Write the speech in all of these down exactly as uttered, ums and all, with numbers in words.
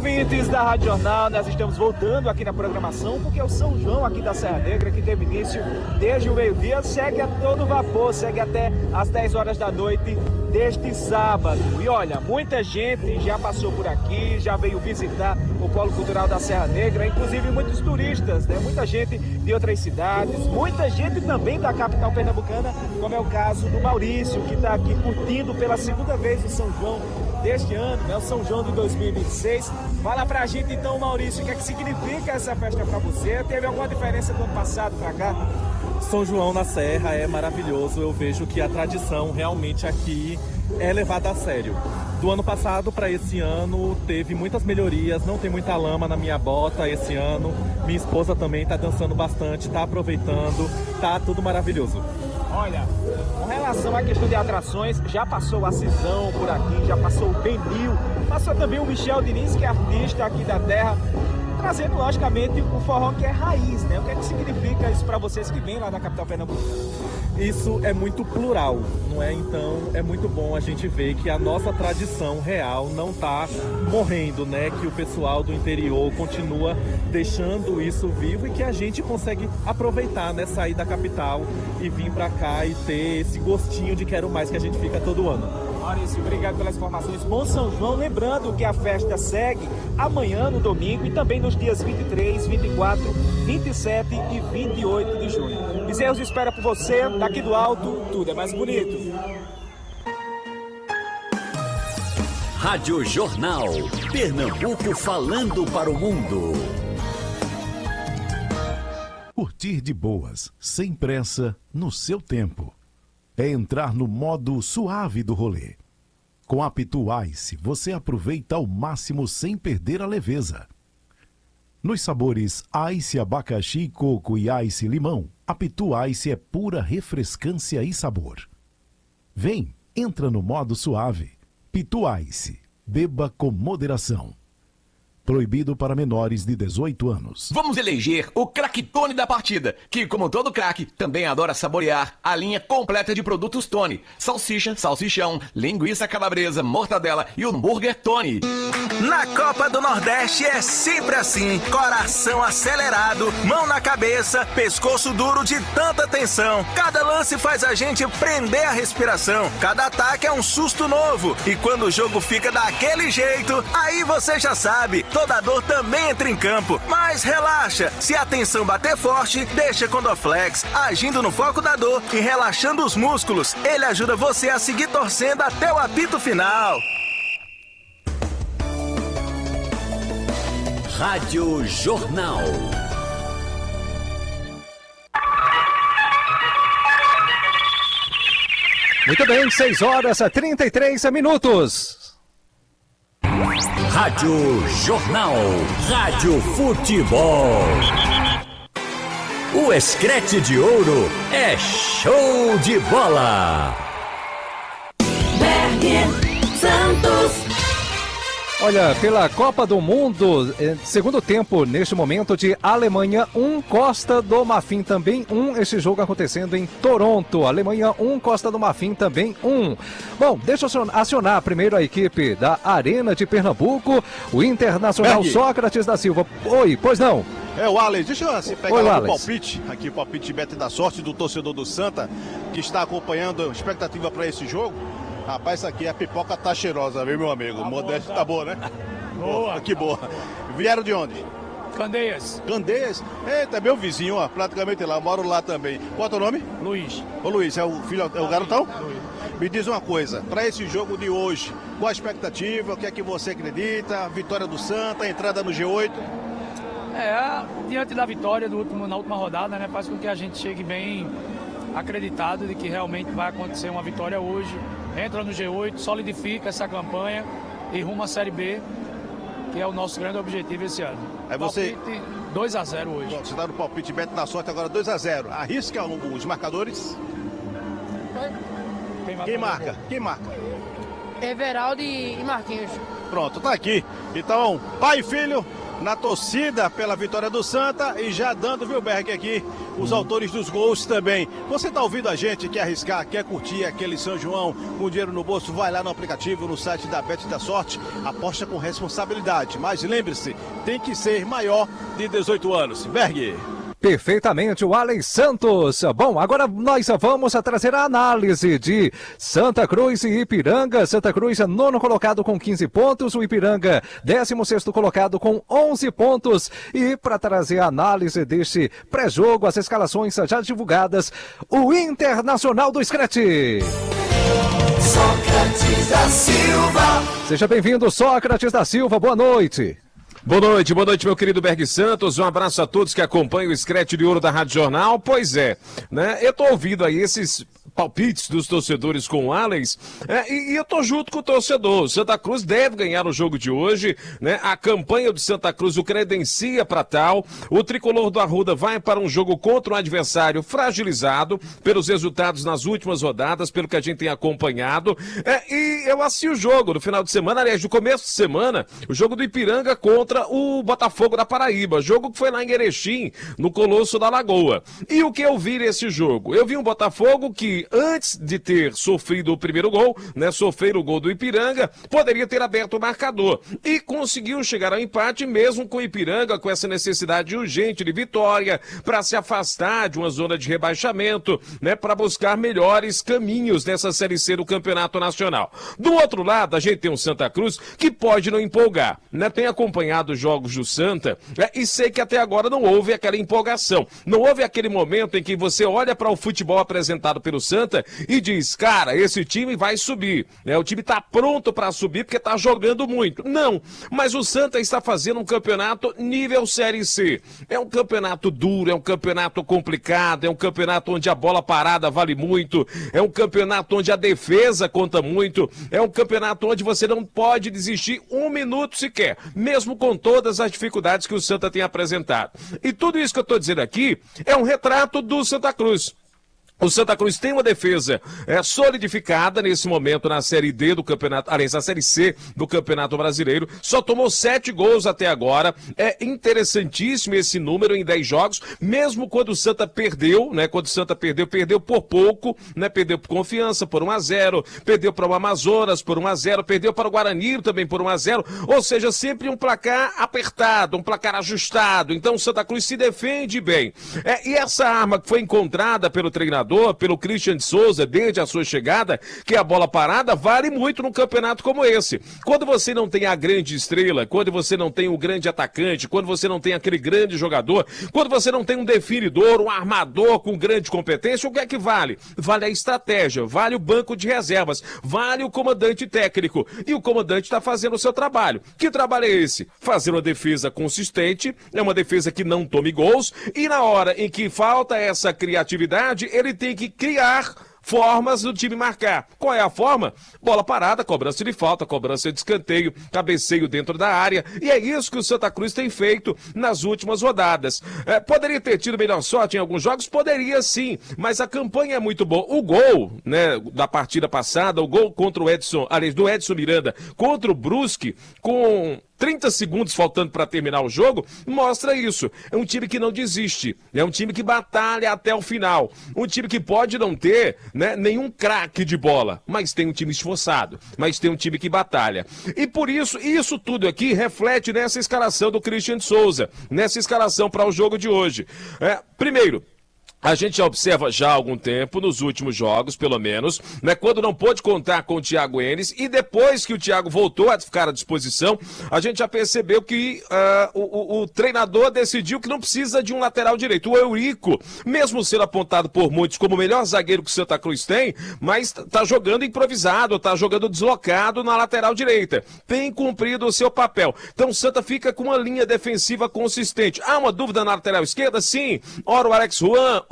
ouvintes da Rádio Jornal, nós estamos voltando aqui na programação porque o São João aqui da Serra Negra, que teve início desde o meio-dia, segue a todo vapor, segue até às dez horas da noite deste sábado. E olha, muita gente já passou por aqui, já veio visitar o Polo Cultural da Serra Negra, inclusive muitos turistas, né? Muita gente de outras cidades, muita gente também da capital pernambucana, como é o caso do Maurício, que está aqui curtindo pela segunda vez o São João deste ano, né? O São João de dois mil e vinte e seis. Fala pra gente então, Maurício, o que é que significa essa festa pra você? Teve alguma diferença do ano passado pra cá? São João na Serra é maravilhoso, eu vejo que a tradição realmente aqui é levada a sério. Do ano passado para esse ano teve muitas melhorias, não tem muita lama na minha bota esse ano. Minha esposa também está dançando bastante, está aproveitando, tá tudo maravilhoso. Olha, com relação à questão de atrações, já passou a Cisão por aqui, já passou o Benil, passou também o Michel Diniz, que é artista aqui da terra, trazendo logicamente o forró que é raiz, né? O que é que significa isso para vocês que vêm lá da capital pernambucana? Isso é muito plural, não é? Então é muito bom a gente ver que a nossa tradição real não está morrendo, né? Que o pessoal do interior continua deixando isso vivo e que a gente consegue aproveitar, né? Sair da capital e vir para cá e ter esse gostinho de quero mais que a gente fica todo ano. Maurício, obrigado pelas informações. Bom São João, lembrando que a festa segue amanhã no domingo e também nos dias vinte e três, vinte e quatro, vinte e sete e vinte e oito de junho. Bezerros espera por você, daqui do alto, tudo é mais bonito. Rádio Jornal, Pernambuco falando para o mundo. Curtir de boas, sem pressa, no seu tempo. É entrar no modo suave do rolê. Com a Pitu Ice, você aproveita ao máximo sem perder a leveza. Nos sabores Ice Abacaxi, Coco e Ice Limão, a Pitu Ice é pura refrescância e sabor. Vem, entra no modo suave. Pitu Ice, beba com moderação. Proibido para menores de dezoito anos. Vamos eleger o craque-tone da partida, que, como todo craque, também adora saborear a linha completa de produtos Tony. Salsicha, salsichão, linguiça calabresa, mortadela e hambúrguer Tony. Na Copa do Nordeste é sempre assim. Coração acelerado, mão na cabeça, pescoço duro de tanta tensão. Cada lance faz a gente prender a respiração. Cada ataque é um susto novo. E quando o jogo fica daquele jeito, aí você já sabe. Toda dor também entra em campo, mas relaxa, se a tensão bater forte, deixa Condoflex, agindo no foco da dor e relaxando os músculos. Ele ajuda você a seguir torcendo até o apito final. Rádio Jornal. Muito bem, seis horas e trinta e três minutos. Rádio Jornal, Rádio Futebol. O Escrete de Ouro é show de bola. Berg Santos. Olha, pela Copa do Mundo, segundo tempo neste momento de Alemanha um, Costa do Marfim também um. Este jogo acontecendo em Toronto. Alemanha um, Costa do Marfim também um. Bom, deixa eu acionar primeiro a equipe da Arena de Pernambuco, o Internacional Berg. Sócrates da Silva. Oi, pois não? É o Alex, deixa eu assim, pegar Oi, o Alex. palpite, aqui o palpite Beto da Sorte do torcedor do Santa, que está acompanhando a expectativa para esse jogo. Rapaz, isso aqui a pipoca tá cheirosa, viu, meu amigo? Tá Modesto, boa, tá boa, né? Boa. Que boa. Vieram de onde? Candeias. Candeias? Eita, meu vizinho, ó, praticamente lá, moro lá também. Qual é o teu nome? Luiz. Ô Luiz, é o filho, é o garotão? Luiz. Me diz uma coisa, para esse jogo de hoje, qual a expectativa, o que é que você acredita? Vitória do Santa, entrada no G oito? É, diante da vitória do último, na última rodada, né, faz com que a gente chegue bem acreditado de que realmente vai acontecer uma vitória hoje. Entra no G oito, solidifica essa campanha e rumo à Série B, que é o nosso grande objetivo esse ano. É você... dois a zero hoje. Você dá no palpite Beto da Sorte agora dois a zero. Arrisca os marcadores? Quem marca? Quem marca? Quem marca? Everaldo e Marquinhos. Pronto, tá aqui. Então, pai e filho, na torcida pela vitória do Santa e já dando, viu, Berg, aqui os autores dos gols também. Você tá ouvindo a gente, quer arriscar, quer curtir aquele São João com dinheiro no bolso, vai lá no aplicativo, no site da Bet da Sorte, aposta com responsabilidade, mas lembre-se, tem que ser maior de dezoito anos. Berg. Perfeitamente, o Alex Santos. Bom, agora nós vamos trazer a análise de Santa Cruz e Ipiranga. Santa Cruz é nono colocado com quinze pontos, o Ipiranga décimo sexto colocado com onze pontos. E para trazer a análise deste pré-jogo, as escalações já divulgadas, o Internacional do Scratch. Sócrates da Silva. Seja bem-vindo, Sócrates da Silva, boa noite. Boa noite, boa noite, meu querido Berg Santos. Um abraço a todos que acompanham o Scratch de Ouro da Rádio Jornal. Pois é, né? Eu tô ouvindo aí esses palpites dos torcedores com o Alex, é, e, e eu tô junto com o torcedor. O Santa Cruz deve ganhar o jogo de hoje, né? A campanha do Santa Cruz o credencia para tal. O tricolor do Arruda vai para um jogo contra um adversário fragilizado pelos resultados nas últimas rodadas, pelo que a gente tem acompanhado. É, e eu assisti o jogo no final de semana, aliás, no começo de semana, o jogo do Ipiranga contra o Botafogo da Paraíba, jogo que foi lá em Erechim, no Colosso da Lagoa. E o que eu vi nesse jogo? Eu vi um Botafogo que, antes de ter sofrido o primeiro gol, né, sofrer o gol do Ipiranga, poderia ter aberto o marcador. E conseguiu chegar ao empate, mesmo com o Ipiranga, com essa necessidade urgente de vitória, para se afastar de uma zona de rebaixamento, né, para buscar melhores caminhos nessa Série C do Campeonato Nacional. Do outro lado, a gente tem um Santa Cruz que pode não empolgar, né, tem acompanhado os jogos do Santa, né, e sei que até agora não houve aquela empolgação, não houve aquele momento em que você olha para o futebol apresentado pelo Santa e diz, cara, esse time vai subir, né? O time tá pronto para subir porque tá jogando muito. Não, mas o Santa está fazendo um campeonato nível Série C. É um campeonato duro, é um campeonato complicado, é um campeonato onde a bola parada vale muito, é um campeonato onde a defesa conta muito, é um campeonato onde você não pode desistir um minuto sequer, mesmo com todas as dificuldades que o Santa tem apresentado. E tudo isso que eu tô dizendo aqui é um retrato do Santa Cruz. O Santa Cruz tem uma defesa é, solidificada nesse momento na Série D do Campeonato, aliás, na Série C do Campeonato Brasileiro, só tomou sete gols até agora, é interessantíssimo esse número em dez jogos, mesmo quando o Santa perdeu, né, quando o Santa perdeu, perdeu por pouco, né, perdeu por Confiança por um a zero, perdeu para o Amazonas por um a zero, perdeu para o Guarani também por um a zero, ou seja, sempre um placar apertado, um placar ajustado, então o Santa Cruz se defende bem. É, e essa arma que foi encontrada pelo treinador, pelo Christian de Souza, desde a sua chegada, que é a bola parada, vale muito num campeonato como esse. Quando você não tem a grande estrela, quando você não tem o grande atacante, quando você não tem aquele grande jogador, quando você não tem um definidor, um armador com grande competência, o que é que vale? Vale a estratégia, vale o banco de reservas, vale o comandante técnico. E o comandante está fazendo o seu trabalho. Que trabalho é esse? Fazer uma defesa consistente, é uma defesa que não tome gols, e na hora em que falta essa criatividade, ele tem que criar formas do time marcar. Qual é a forma? Bola parada, cobrança de falta, cobrança de escanteio, cabeceio dentro da área, e é isso que o Santa Cruz tem feito nas últimas rodadas. É, poderia ter tido melhor sorte em alguns jogos? Poderia sim, mas a campanha é muito boa. O gol, né, da partida passada, o gol contra o Edson, aliás, do Edson Miranda contra o Brusque, com trinta segundos faltando para terminar o jogo, mostra isso. É um time que não desiste, é um time que batalha até o final, um time que pode não ter, né, nenhum craque de bola, mas tem um time esforçado, mas tem um time que batalha. E por isso, isso tudo aqui reflete nessa escalação do Christian de Souza, nessa escalação para o jogo de hoje. É, primeiro, a gente já observa já há algum tempo, nos últimos jogos, pelo menos, né, quando não pôde contar com o Thiago Enes, e depois que o Thiago voltou a ficar à disposição, a gente já percebeu que uh, o, o, o treinador decidiu que não precisa de um lateral direito. O Eurico, mesmo sendo apontado por muitos como o melhor zagueiro que o Santa Cruz tem, mas tá jogando improvisado, tá jogando deslocado na lateral direita. Tem cumprido o seu papel. Então o Santa fica com uma linha defensiva consistente. Há uma dúvida na lateral esquerda? Sim. Ora o Alex Juan,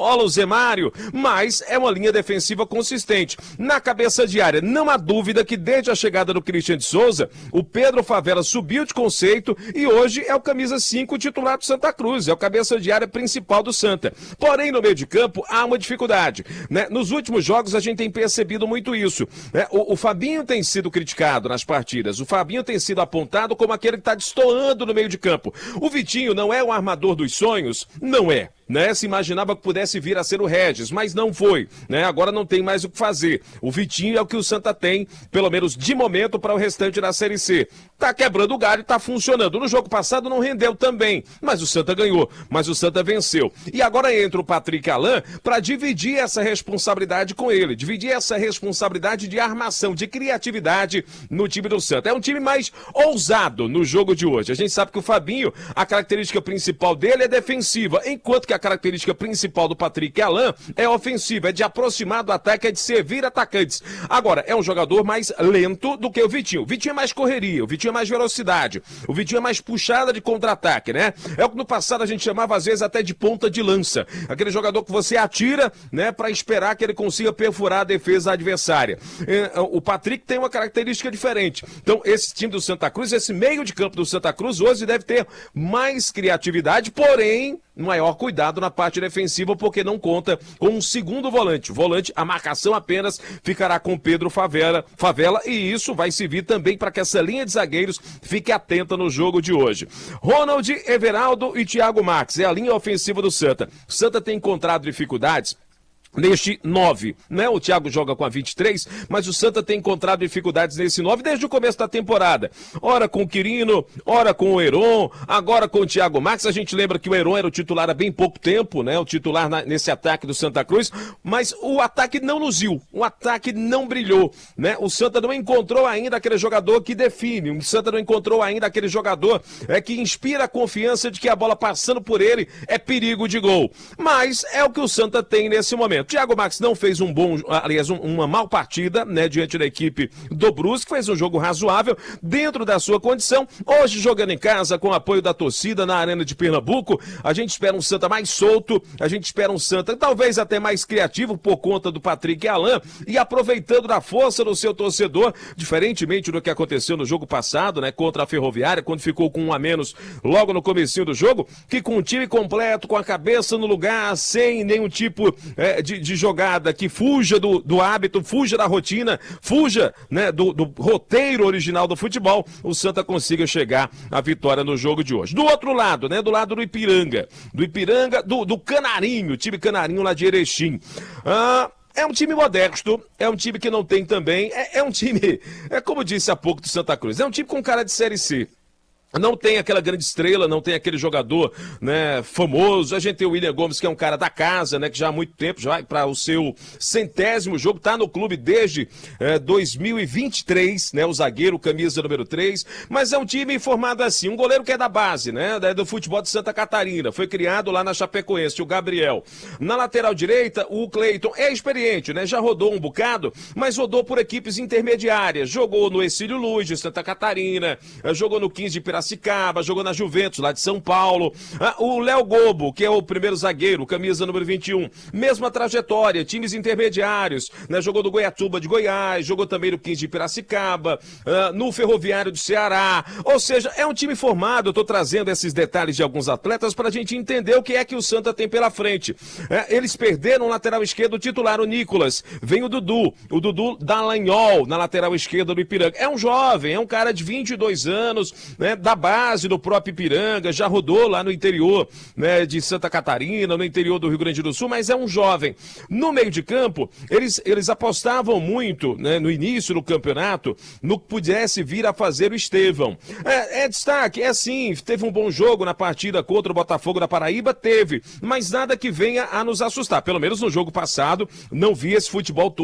rola o Zé Mário, mas é uma linha defensiva consistente. Na cabeça de área, não há dúvida que desde a chegada do Christian de Souza, o Pedro Favela subiu de conceito e hoje é o camisa cinco titular do Santa Cruz, é o cabeça de área principal do Santa. Porém, no meio de campo, há uma dificuldade, né? Nos últimos jogos, a gente tem percebido muito isso, né? O, o Fabinho tem sido criticado nas partidas, o Fabinho tem sido apontado como aquele que está destoando no meio de campo. O Vitinho não é o armador dos sonhos? Não é. Né? Se imaginava que pudesse vir a ser o Regis, mas não foi, né? Agora não tem mais o que fazer. O Vitinho é o que o Santa tem, pelo menos de momento, para o restante da Série C. Tá quebrando o galho e tá funcionando. No jogo passado não rendeu também, mas o Santa ganhou, mas o Santa venceu. E agora entra o Patrick Alain para dividir essa responsabilidade com ele, dividir essa responsabilidade de armação, de criatividade no time do Santa. É um time mais ousado no jogo de hoje. A gente sabe que o Fabinho, a característica principal dele é defensiva, enquanto que a característica principal do Patrick Alain é ofensiva, é de aproximar do ataque, é de servir atacantes. Agora, é um jogador mais lento do que o Vitinho. O Vitinho é mais correria, o Vitinho é mais velocidade, o Vitinho é mais puxada de contra-ataque, né? É o que no passado a gente chamava às vezes até de ponta de lança. Aquele jogador que você atira, né, para esperar que ele consiga perfurar a defesa adversária. O Patrick tem uma característica diferente. Então, esse time do Santa Cruz, esse meio de campo do Santa Cruz hoje deve ter mais criatividade, porém maior cuidado na parte defensiva, porque não conta com um segundo volante. O volante, a marcação apenas ficará com Pedro Favela, Favela e isso vai servir também para que essa linha de zagueiros fique atenta no jogo de hoje. Ronald, Everaldo e Thiago Marques, é a linha ofensiva do Santa. O Santa tem encontrado dificuldades neste nove, né? O Thiago joga com a vinte e três, mas o Santa tem encontrado dificuldades nesse nove desde o começo da temporada. Ora com o Quirino, ora com o Heron, agora com o Thiago Marques. A gente lembra que o Heron era o titular há bem pouco tempo, né? O titular na, nesse ataque do Santa Cruz, mas o ataque não luziu, o ataque não brilhou, né? O Santa não encontrou ainda aquele jogador que define, o Santa não encontrou ainda aquele jogador é, que inspira a confiança de que a bola passando por ele é perigo de gol. Mas é o que o Santa tem nesse momento. Thiago Marques não fez um bom, aliás, um, uma mal partida, né, diante da equipe do Brusque, fez um jogo razoável dentro da sua condição. Hoje jogando em casa com o apoio da torcida na Arena de Pernambuco, a gente espera um Santa mais solto, a gente espera um Santa talvez até mais criativo por conta do Patrick Alain e aproveitando da força do seu torcedor, diferentemente do que aconteceu no jogo passado, né, contra a Ferroviária, quando ficou com um a menos logo no comecinho do jogo, que com o time completo, com a cabeça no lugar, sem nenhum tipo é, de De, de jogada que fuja do, do hábito, fuja da rotina, fuja, né, do, do roteiro original do futebol, o Santa consiga chegar à vitória no jogo de hoje. Do outro lado, né, do lado do Ipiranga, do Ipiranga, do, do Canarinho, time Canarinho lá de Erechim. Ah, é um time modesto, é um time que não tem também, é, é um time, é como disse há pouco do Santa Cruz, é um time com cara de Série C. Não tem aquela grande estrela, não tem aquele jogador, né, famoso. A gente tem o William Gomes, que é um cara da casa, né, que já há muito tempo, já vai para o seu centésimo jogo, tá no clube desde é, dois mil e vinte e três, né, o zagueiro, camisa número três, mas é um time formado assim, um goleiro que é da base, né, do futebol de Santa Catarina, foi criado lá na Chapecoense, o Gabriel. Na lateral direita, o Cleiton é experiente, né, já rodou um bocado, mas rodou por equipes intermediárias, jogou no Exílio Luz de Santa Catarina, jogou no quinze de Piracicaba, jogou na Juventus, lá de São Paulo. Ah, o Léo Gobo, que é o primeiro zagueiro, camisa número vinte e um. Mesma trajetória, times intermediários, né? Jogou no Goiatuba de Goiás, jogou também no quinze de Piracicaba, ah, no Ferroviário do Ceará. Ou seja, é um time formado, eu tô trazendo esses detalhes de alguns atletas para a gente entender o que é que o Santa tem pela frente. É, eles perderam o lateral esquerdo titular, o Nicolas. Vem o Dudu, o Dudu Dallagnol, na lateral esquerda do Ipiranga. É um jovem, é um cara de vinte e dois anos, né? Da base do próprio Ipiranga, já rodou lá no interior, né, de Santa Catarina, no interior do Rio Grande do Sul, mas é um jovem. No meio de campo, eles, eles apostavam muito, né, no início do campeonato, no que pudesse vir a fazer o Estevão. É, é destaque, é sim, teve um bom jogo na partida contra o Botafogo da Paraíba, teve, mas nada que venha a nos assustar. Pelo menos no jogo passado, não vi esse futebol todo